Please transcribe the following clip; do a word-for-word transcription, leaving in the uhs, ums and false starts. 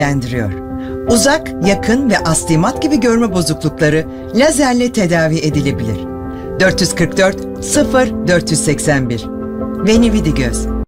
ilgilendiriyor. Uzak, yakın ve astigmat gibi görme bozuklukları lazerle tedavi edilebilir. dört yüz kırk dört sıfır dört yüz seksen bir Venividi Göz